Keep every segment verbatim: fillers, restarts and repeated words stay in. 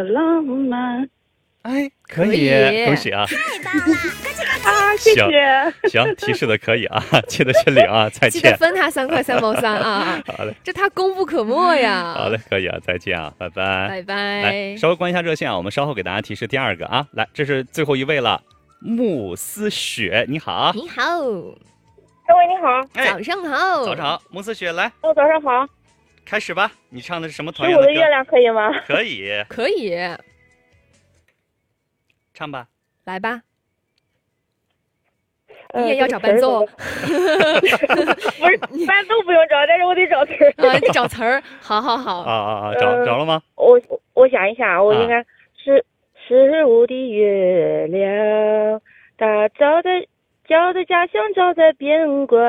浪漫。 哎，可以， 可以恭喜啊！ 太棒了， 啊，谢谢。 行，提示的可以啊，记得去领啊，再记得见。 分他三块三毛三啊！ 好嘞， 这他功不可没呀。 好嘞，可以啊，再见啊，拜拜。 拜拜。 来，稍微关一下热线啊，我们稍后给大家提示第二个啊。来，这是最后一位了，慕思雪，你好。 你好， 各位你好， 哎， 早上好， 早上好，慕思雪，来哦，早上好。 开始吧。你唱的是什么十团员的歌？ 五的月亮可以吗？ 可以， 可以唱吧。 来吧。 呃你也要找伴奏？ 不是，伴奏不用找，但是我得找词儿。 啊，你得找词儿。好好好。 啊啊啊！找呃找了吗？ 我我想一下，我啊应该是十五的月亮，它照在照在家乡，照在边关。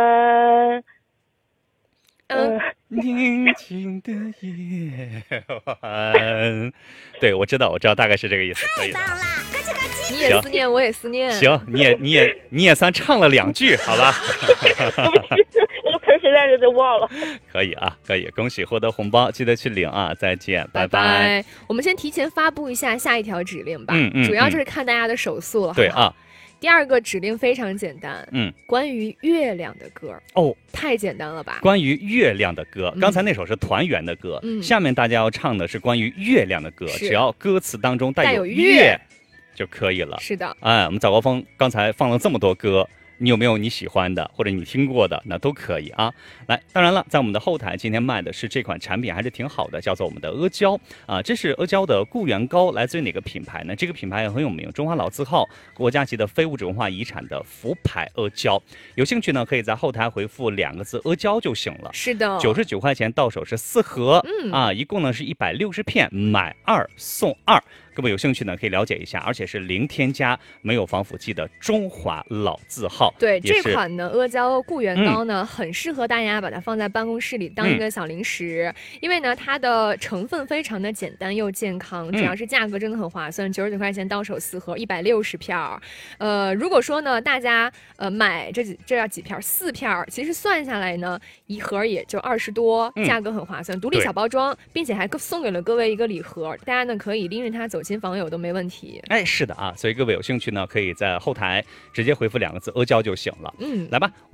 嗯， 宁静的夜晚。对，我知道，我知道，大概是这个意思，可以的。 你也思念，我也思念。 行，你也你也你也算唱了两句，好吧？ 这个词儿实在是都忘了。 可以啊，可以，恭喜获得红包，记得去领啊！再见，拜拜拜。我们先提前发布一下下一条指令吧， 嗯嗯主要就是看大家的手速了。 对好不好啊， 第二个指令非常简单， 嗯， 关于月亮的歌哦， 太简单了吧？ 关于月亮的歌， 嗯刚才那首是团圆的歌， 嗯下面大家要唱的是关于月亮的歌， 是只要歌词当中带带有有月就可以了。 是的， 哎，我们早高峰刚才放了这么多歌，你有没有你喜欢的或者你听过的？那都可以啊。来，当然了，在我们的后台今天卖的是这款产品，还是挺好的，叫做我们的阿胶啊。这是阿胶的固元膏，来自于哪个品牌呢？这个品牌也很有名，中华老字号，国家级的非物质文化遗产的福牌阿胶。有兴趣呢，可以在后台回复两个字“阿胶”就行了。 是的， 九十九块钱到手是四盒， 嗯啊，一共呢是一百六十片，买二送二。各位有兴趣呢，可以了解一下，而且是零添加、没有防腐剂的中华老字号。 对也是这款呢，阿胶固元膏呢，嗯、很适合大家把它放在办公室里当一个小零食，嗯、因为呢，它的成分非常的简单又健康，主要是价格真的很划算，九十九块钱到手四盒，一百六十片儿。呃，如果说呢，大家呃买这几这要几片四片儿，其实算下来呢，一盒也就二十多，价格很划算，嗯、独立小包装，并且还送给了各位一个礼盒，大家呢可以拎着它走亲访友都没问题。 哎，是的啊，所以各位有兴趣呢，可以在后台直接回复两个字“阿胶”就行了。 嗯， 来吧。